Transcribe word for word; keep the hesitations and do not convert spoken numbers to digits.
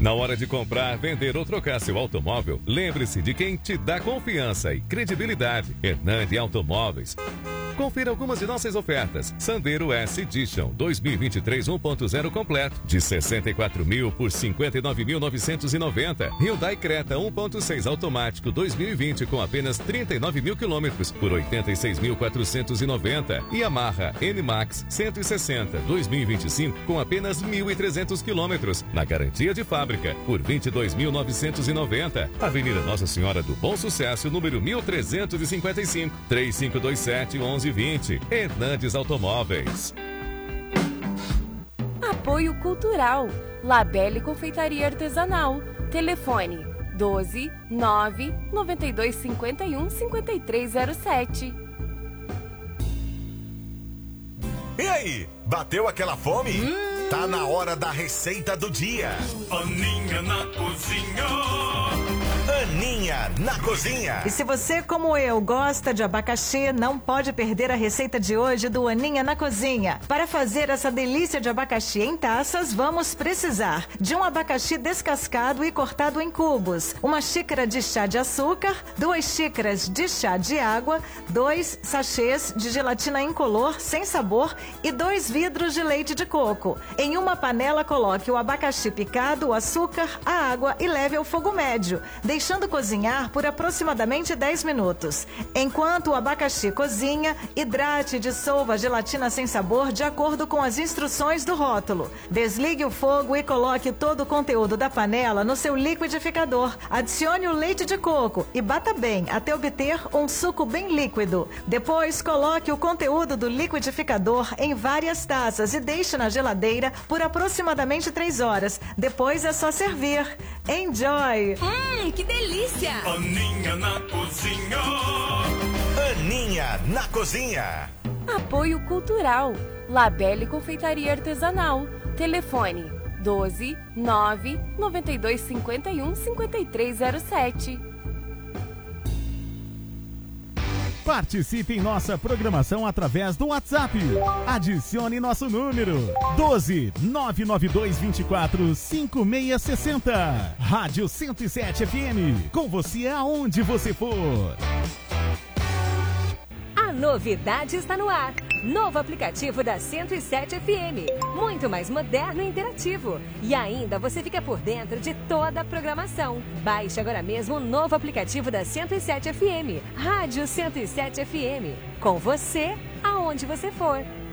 Na hora de comprar, vender ou trocar seu automóvel, lembre-se de quem te dá confiança e credibilidade. Hernandes Automóveis. Confira algumas de nossas ofertas. Sandero S Edition dois mil e vinte e três um ponto zero completo de sessenta e quatro mil por cinquenta e nove mil novecentos e noventa. Hyundai Creta um ponto seis automático dois mil e vinte com apenas trinta e nove mil quilômetros por oitenta e seis mil quatrocentos e noventa. E Yamaha N-Max cento e sessenta dois mil e vinte e cinco com apenas mil e trezentos quilômetros na garantia de fábrica por vinte e dois mil novecentos e noventa. Avenida Nossa Senhora do Bom Sucesso, número mil trezentos e cinquenta e cinco, três cinco dois sete, onze vinte. Hernandes Automóveis. Apoio Cultural. Labelle Confeitaria Artesanal. Telefone doze, nove, noventa e dois, cinquenta e um, cinquenta e três zero sete. E aí, bateu aquela fome? Hum. Tá na hora da receita do dia. Aninha na cozinha. Aninha na cozinha. E se você, como eu, gosta de abacaxi, não pode perder a receita de hoje do Aninha na cozinha. Para fazer essa delícia de abacaxi em taças, vamos precisar de um abacaxi descascado e cortado em cubos, uma xícara de chá de açúcar, duas xícaras de chá de água, dois sachês de gelatina incolor sem sabor e dois vidros de leite de coco. Em uma panela, coloque o abacaxi picado, o açúcar, a água e leve ao fogo médio, deixando cozinhar por aproximadamente dez minutos. Enquanto o abacaxi cozinha, hidrate e dissolva a gelatina sem sabor de acordo com as instruções do rótulo. Desligue o fogo e coloque todo o conteúdo da panela no seu liquidificador. Adicione o leite de coco e bata bem até obter um suco bem líquido. Depois, coloque o conteúdo do liquidificador em várias taças e deixe na geladeira por aproximadamente três horas. Depois é só servir. Enjoy! Hum, que delícia! Aninha na cozinha. Aninha na cozinha. Apoio Cultural. Labelle Confeitaria Artesanal. Telefone doze, nove, noventa e dois, cinquenta e um, cinquenta e três zero sete. Participe em nossa programação através do WhatsApp. Adicione nosso número doze, nove nove dois, vinte e quatro, cinco seis seis zero. Rádio cento e sete F M. Com você aonde você for. A novidade está no ar. Novo aplicativo da cento e sete F M. Muito mais moderno e interativo. E ainda você fica por dentro de toda a programação. Baixe agora mesmo o novo aplicativo da cento e sete F M. Rádio cento e sete F M. Com você, aonde você for.